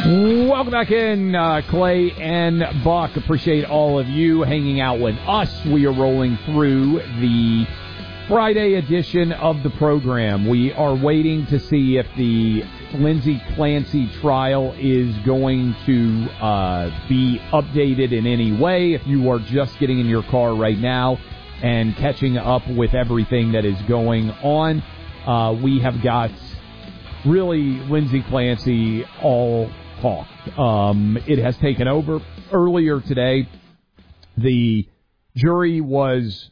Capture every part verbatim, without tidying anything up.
Welcome back in, uh, Clay and Buck. Appreciate all of you hanging out with us. We are rolling through the Friday edition of the program. We are waiting to see if the Lindsay Clancy trial is going to uh, be updated in any way. If you are just getting in your car right now and catching up with everything that is going on, uh, we have got really Lindsay Clancy all talk. Um, it has taken over. Earlier today, the jury was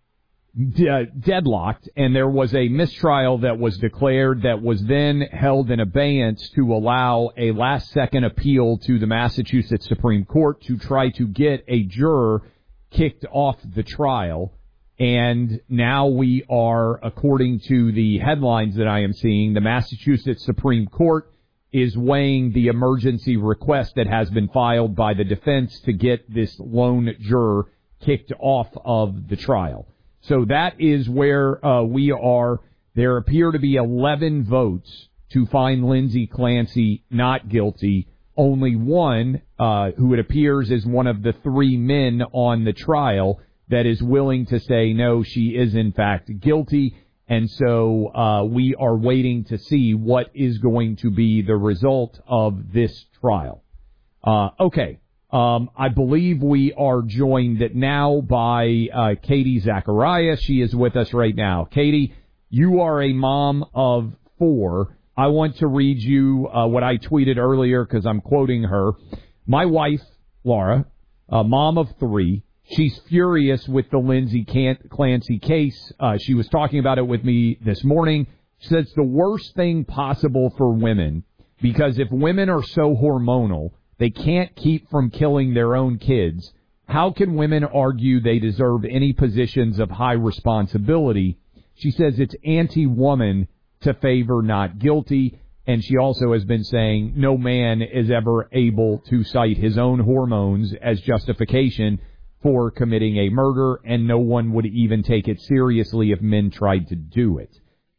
de- deadlocked, and there was a mistrial that was declared that was then held in abeyance to allow a last-second appeal to the Massachusetts Supreme Court to try to get a juror kicked off the trial. And now we are, according to the headlines that I am seeing, the Massachusetts Supreme Court is weighing the emergency request that has been filed by the defense to get this lone juror kicked off of the trial. So that is where uh, we are. There appear to be eleven votes to find Lindsay Clancy not guilty. Only one, uh, who it appears is one of the three men on the trial, that is willing to say, no, she is in fact guilty. And so uh, we are waiting to see what is going to be the result of this trial. Uh, okay. Um, I believe we are joined now by uh, Katie Zachariah. She is with us right now. Katie, you are a mom of four. I want to read you uh, what I tweeted earlier because I'm quoting her. My wife, Laura, a mom of three, she's furious with the Lindsay Clancy case. Uh, she was talking about it with me this morning. She says it's the worst thing possible for women because if women are so hormonal, they can't keep from killing their own kids. How can women argue they deserve any positions of high responsibility? She says it's anti-woman to favor not guilty. And she also has been saying no man is ever able to cite his own hormones as justification for committing a murder, and no one would even take it seriously if men tried to do it.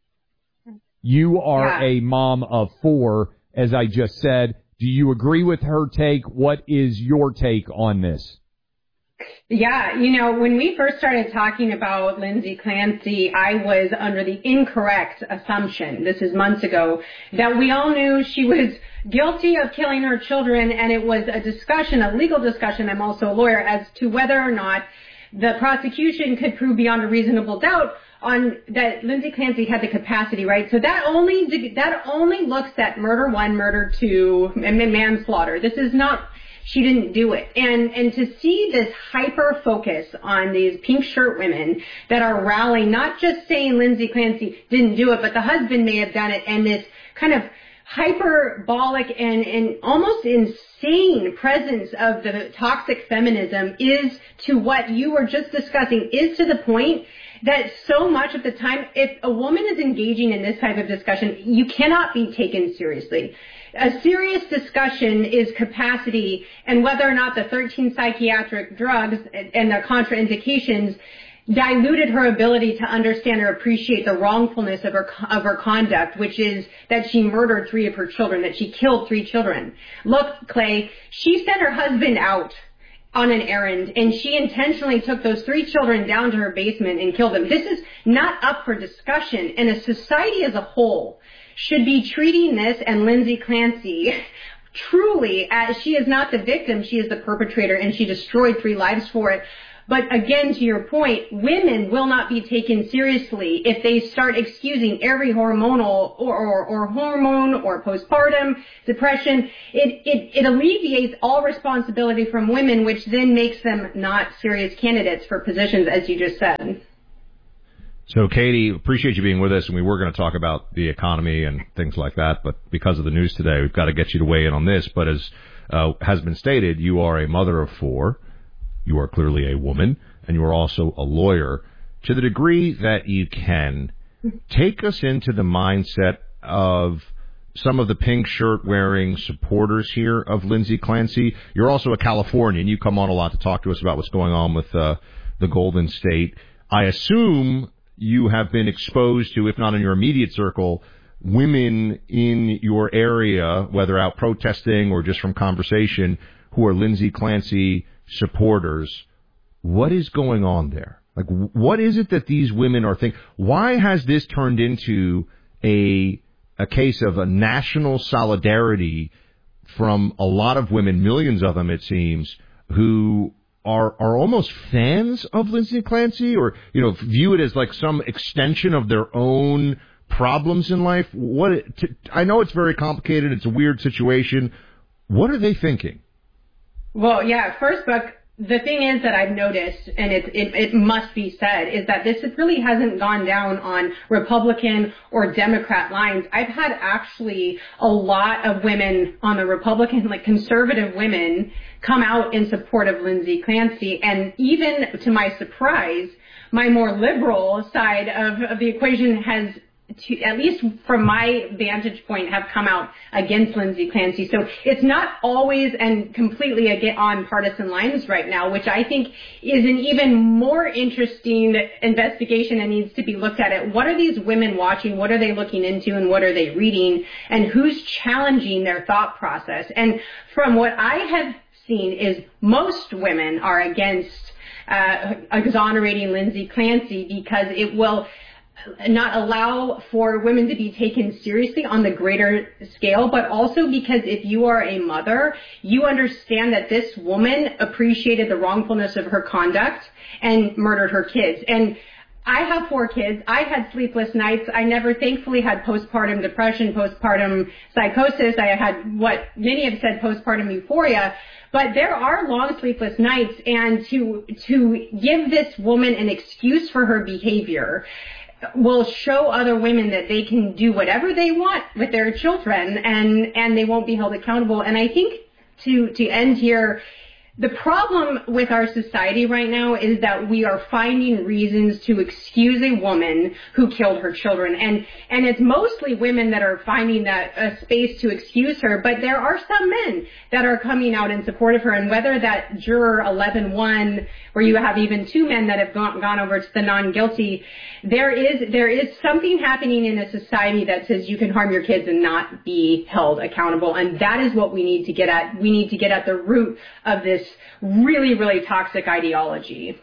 You are yeah. a mom of four, as I just said. Do you agree with her take? What is your take on this? Yeah, you know, when we first started talking about Lindsay Clancy, I was under the incorrect assumption, this is months ago, that we all knew she was guilty of killing her children, and it was a discussion, a legal discussion, I'm also a lawyer, as to whether or not the prosecution could prove beyond a reasonable doubt on that Lindsay Clancy had the capacity, right? So that only that only looks at murder one, murder two, and manslaughter. This is not... She didn't do it. And and to see this hyper focus on these pink shirt women that are rallying, not just saying Lindsay Clancy didn't do it, but the husband may have done it, and this kind of hyperbolic and, and almost insane presence of the toxic feminism is to what you were just discussing, is to the point that so much of the time, if a woman is engaging in this type of discussion, you cannot be taken seriously. A serious discussion is capacity and whether or not the thirteen psychiatric drugs and the contraindications diluted her ability to understand or appreciate the wrongfulness of her of her conduct, which is that she murdered three of her children, that she killed three children. Look, Clay, she sent her husband out on an errand, and she intentionally took those three children down to her basement and killed them. This is not up for discussion, and a society as a whole should be treating this and Lindsay Clancy truly as she is not the victim, she is the perpetrator, and she destroyed three lives for it. But again, to your point, women will not be taken seriously if they start excusing every hormonal or, or, or hormone or postpartum depression. It, it, it alleviates all responsibility from women, which then makes them not serious candidates for positions, as you just said. So, Katie, appreciate you being with us, and we were going to talk about the economy and things like that, but because of the news today, we've got to get you to weigh in on this. But as uh, has been stated, you are a mother of four, you are clearly a woman, and you are also a lawyer. To the degree that you can, take us into the mindset of some of the pink shirt-wearing supporters here of Lindsay Clancy. You're also a Californian. You come on a lot to talk to us about what's going on with uh, the Golden State. I assume you have been exposed to, if not in your immediate circle, women in your area, whether out protesting or just from conversation, who are Lindsay Clancy supporters. What is going on there? Like, what is it that these women are thinking? Why has this turned into a a case of a national solidarity from a lot of women, millions of them, it seems, who are are almost fans of Lindsay Clancy, or, you know, view it as like some extension of their own problems in life? What? T- I know it's very complicated. It's a weird situation. What are they thinking? Well, yeah, first, Buck, the thing is that I've noticed, and it, it, it must be said, is that this really hasn't gone down on Republican or Democrat lines. I've had actually a lot of women on the Republican, like conservative women, come out in support of Lindsay Clancy. And even to my surprise, my more liberal side of, of the equation has, to, at least from my vantage point, have come out against Lindsay Clancy. So it's not always and completely on partisan lines right now, which I think is an even more interesting investigation and needs to be looked at. It. What are these women watching? What are they looking into? And what are they reading? And who's challenging their thought process? And from what I have seen is most women are against uh, exonerating Lindsay Clancy because it will not allow for women to be taken seriously on the greater scale, but also because if you are a mother, you understand that this woman appreciated the wrongfulness of her conduct and murdered her kids. And I have four kids. I had sleepless nights. I never, thankfully, had postpartum depression, postpartum psychosis. I had what many have said, postpartum euphoria. But there are long sleepless nights, and to to give this woman an excuse for her behavior will show other women that they can do whatever they want with their children, and, and they won't be held accountable. And I think to, to end here, the problem with our society right now is that we are finding reasons to excuse a woman who killed her children. And, and it's mostly women that are finding that a space to excuse her, but there are some men that are coming out in support of her. And whether that juror eleven one, where you have even two men that have gone, gone over to the non-guilty, there is, there is something happening in a society that says you can harm your kids and not be held accountable. And that is what we need to get at. We need to get at the root of this really, really toxic ideology.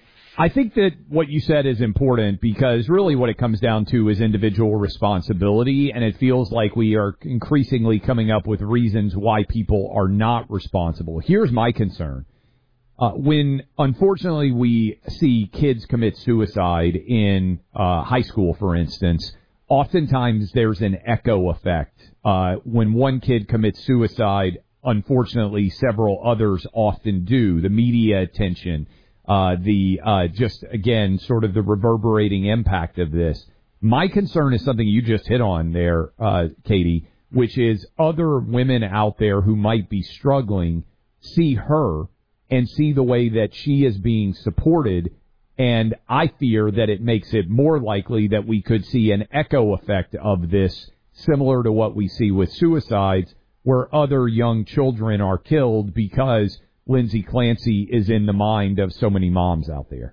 I think that what you said is important because really what it comes down to is individual responsibility, and it feels like we are increasingly coming up with reasons why people are not responsible. Here's my concern. Uh, when, unfortunately, we see kids commit suicide in uh, high school, for instance, oftentimes there's an echo effect. Uh, when one kid commits suicide, unfortunately, several others often do. The media attention, uh, the uh, just, again, sort of the reverberating impact of this. My concern is something you just hit on there, uh, Katie, which is other women out there who might be struggling see her and see the way that she is being supported, and I fear that it makes it more likely that we could see an echo effect of this, similar to what we see with suicides, where other young children are killed because Lindsay Clancy is in the mind of so many moms out there.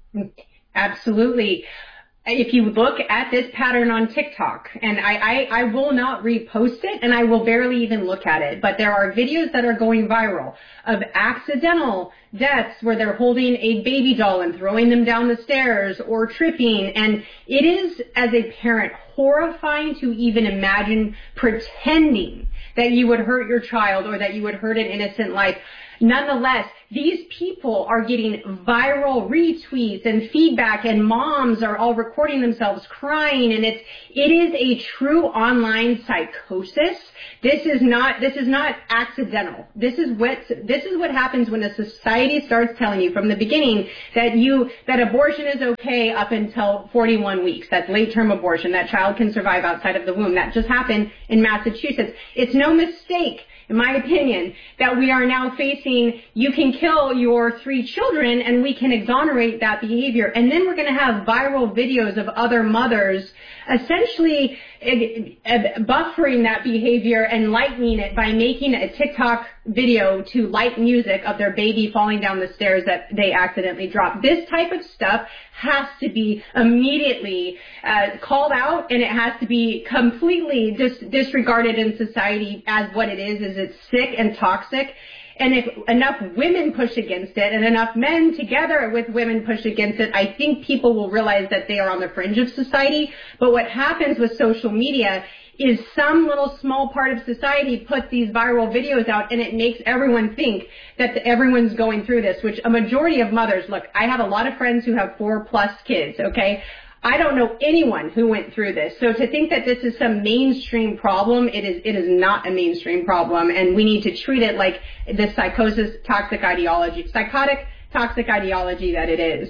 Absolutely. If you look at this pattern on TikTok, and I, I, I will not repost it, and I will barely even look at it, but there are videos that are going viral of accidental deaths where they're holding a baby doll and throwing them down the stairs or tripping. And it is, as a parent, horrifying to even imagine pretending that you would hurt your child or that you would hurt an innocent life. Nonetheless, these people are getting viral retweets and feedback, and moms are all recording themselves crying, and it's it is a true online psychosis. This is not this is not accidental. This is what this is what happens when a society starts telling you from the beginning that you that abortion is okay up until forty-one weeks. That's late-term abortion. That child can survive outside of the womb. That just happened in Massachusetts. It's no mistake, in my opinion, that we are now facing, you can kill your three children and we can exonerate that behavior. And then we're going to have viral videos of other mothers essentially buffering that behavior and lightening it by making a TikTok video to light music of their baby falling down the stairs that they accidentally dropped. This type of stuff has to be immediately uh, called out, and it has to be completely dis- disregarded in society as what it is, is it's sick and toxic. And if enough women push against it and enough men together with women push against it, I think people will realize that they are on the fringe of society. But what happens with social media is some little small part of society puts these viral videos out, and it makes everyone think that the, everyone's going through this, which a majority of mothers, look, I have a lot of friends who have four plus kids, okay? I don't know anyone who went through this. So to think that this is some mainstream problem, it is it is not a mainstream problem, and we need to treat it like the psychosis, toxic ideology, psychotic, toxic ideology that it is.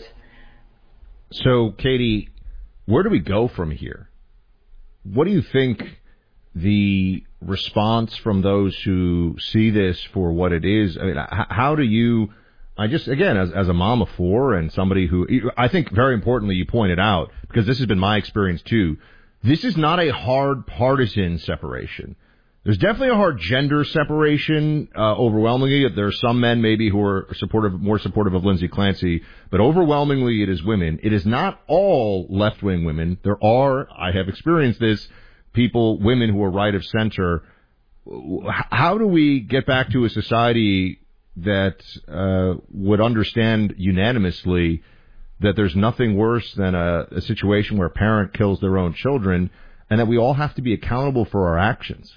So, Katie, where do we go from here? What do you think the response from those who see this for what it is? I mean, how do you... I just, again, as, as a mom of four and somebody who, I think very importantly you pointed out, because this has been my experience too, this is not a hard partisan separation. There's definitely a hard gender separation, uh, overwhelmingly. There are some men maybe who are supportive, more supportive of Lindsay Clancy, but overwhelmingly it is women. It is not all left-wing women. There are, I have experienced this, people, women who are right of center. How do we get back to a society that uh, would understand unanimously that there's nothing worse than a, a situation where a parent kills their own children, and that we all have to be accountable for our actions?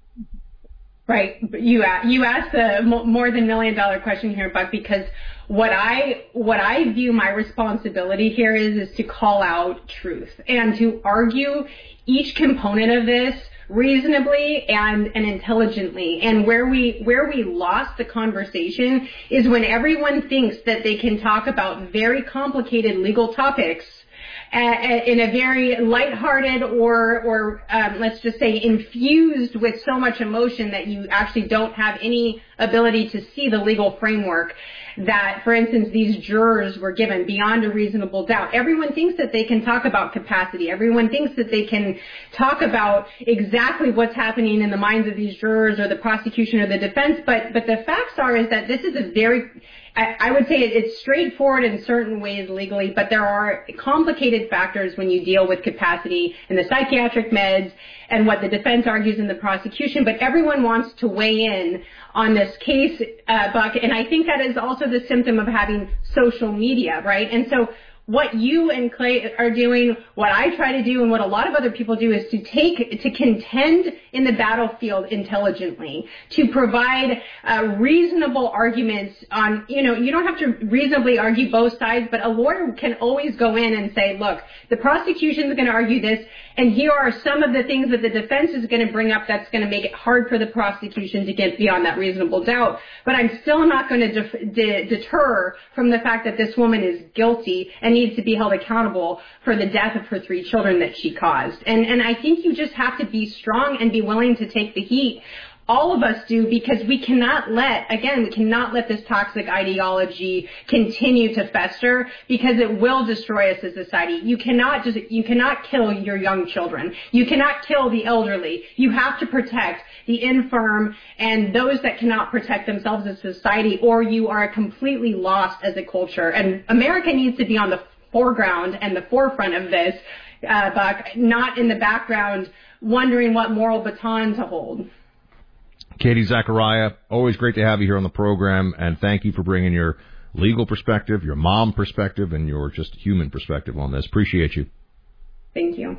Right. You you asked the more than million dollar question here, Buck, because what I what I view my responsibility here is is to call out truth and to argue each component of this reasonably and, and intelligently. And where we where we lost the conversation is when everyone thinks that they can talk about very complicated legal topics uh, in a very lighthearted or or um, let's just say infused with so much emotion that you actually don't have any ability to see the legal framework that, for instance, these jurors were given beyond a reasonable doubt. Everyone thinks that they can talk about capacity. Everyone thinks that they can talk about exactly what's happening in the minds of these jurors or the prosecution or the defense. But, but the facts are is that this is a very, I, I would say it's straightforward in certain ways legally, but there are complicated factors when you deal with capacity in the psychiatric meds and what the defense argues in the prosecution. But everyone wants to weigh in on this case, uh, Buck, and I think that is also the symptom of having social media, right? And so what you and Clay are doing, what I try to do, and what a lot of other people do is to take, to contend in the battlefield intelligently, to provide uh, reasonable arguments on, you know, you don't have to reasonably argue both sides, but a lawyer can always go in and say, look, the prosecution is going to argue this, and here are some of the things that the defense is going to bring up that's going to make it hard for the prosecution to get beyond that reasonable doubt. But I'm still not going to de- de- deter from the fact that this woman is guilty and needs to be held accountable for the death of her three children that she caused. And, and I think you just have to be strong and be willing to take the heat. All of us do, because we cannot let, again, we cannot let this toxic ideology continue to fester, because it will destroy us as a society. You cannot just, you cannot kill your young children. You cannot kill the elderly. You have to protect the infirm and those that cannot protect themselves as a society, or you are completely lost as a culture. And America needs to be on the foreground and the forefront of this, uh, Buck, not in the background wondering what moral baton to hold. Katie Zachariah, always great to have you here on the program, and thank you for bringing your legal perspective, your mom perspective, and your just human perspective on this. Appreciate you. Thank you.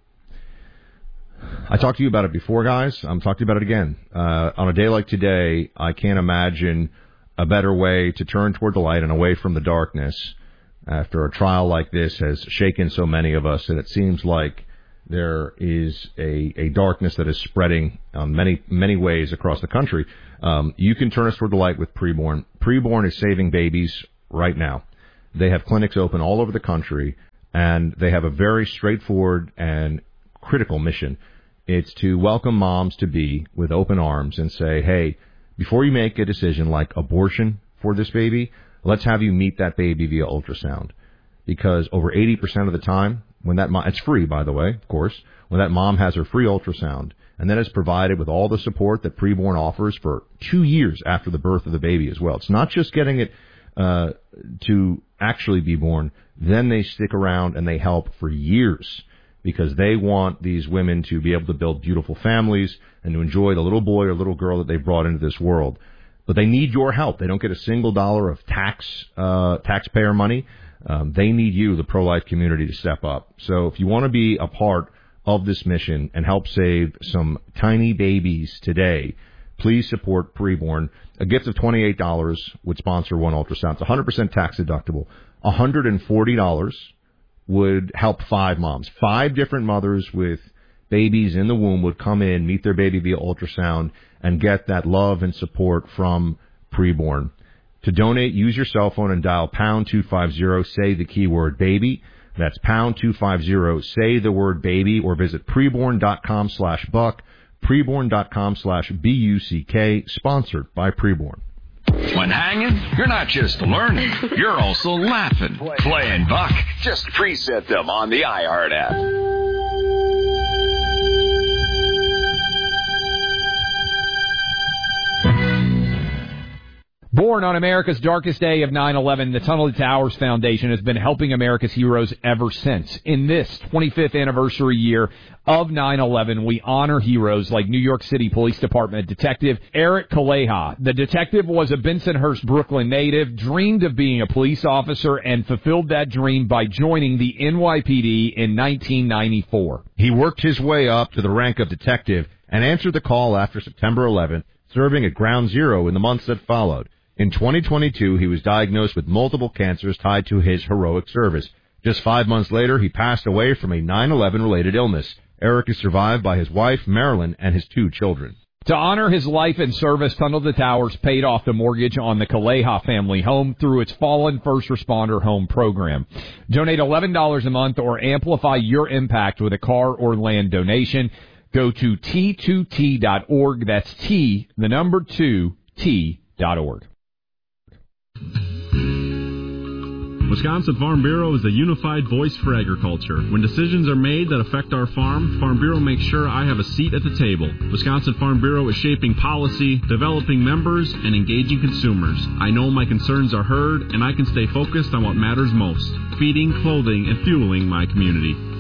I talked to you about it before, guys. I'm talking about it again. Uh, on a day like today, I can't imagine a better way to turn toward the light and away from the darkness after a trial like this has shaken so many of us, and it seems like there is a, a darkness that is spreading on many, many ways across the country. Um, you can turn us toward the light with Preborn. Preborn is saving babies right now. They have clinics open all over the country, and they have a very straightforward and critical mission. It's to welcome moms to be with open arms and say, hey, before you make a decision like abortion for this baby, let's have you meet that baby via ultrasound. Because over eighty percent of the time, when that mom, it's free, by the way, of course, when that mom has her free ultrasound, and then is provided with all the support that Preborn offers for two years after the birth of the baby as well. It's not just getting it uh, to actually be born. Then they stick around and they help for years because they want these women to be able to build beautiful families and to enjoy the little boy or little girl that they brought into this world. But they need your help. They don't get a single dollar of tax uh, taxpayer money. Um, they need you, the pro-life community, to step up. So if you want to be a part of this mission and help save some tiny babies today, please support Preborn. A gift of twenty-eight dollars would sponsor one ultrasound. It's one hundred percent tax deductible. one hundred forty dollars would help five moms. Five different mothers with babies in the womb would come in, meet their baby via ultrasound, and get that love and support from Preborn. To donate, use your cell phone and dial pound two fifty, say the keyword baby. That's pound two fifty, say the word baby, or visit preborn.com slash buck, preborn.com slash B-U-C-K, sponsored by Preborn. When hanging, you're not just learning, you're also laughing. Playing Buck. Just preset them on the iHeart app. Born on America's darkest day of nine eleven, the Tunnel to Towers Foundation has been helping America's heroes ever since. In this twenty-fifth anniversary year of nine eleven, we honor heroes like New York City Police Department Detective Eric Kaleha. The detective was a Bensonhurst, Brooklyn native, dreamed of being a police officer, and fulfilled that dream by joining the N Y P D in nineteen ninety-four. He worked his way up to the rank of detective and answered the call after September eleventh, serving at Ground Zero in the months that followed. In twenty twenty-two, he was diagnosed with multiple cancers tied to his heroic service. Just five months later, he passed away from a nine eleven-related illness. Eric is survived by his wife, Marilyn, and his two children. To honor his life and service, Tunnel to Towers paid off the mortgage on the Kaleha family home through its Fallen First Responder Home program. Donate eleven dollars a month or amplify your impact with a car or land donation. Go to T two T dot org. That's T, the number two, T dot org. Wisconsin Farm Bureau is a unified voice for agriculture. When decisions are made that affect our farm, Farm Bureau makes sure I have a seat at the table. Wisconsin Farm Bureau is shaping policy, developing members, and engaging consumers. I know my concerns are heard, and I can stay focused on what matters most: feeding, clothing, and fueling my community.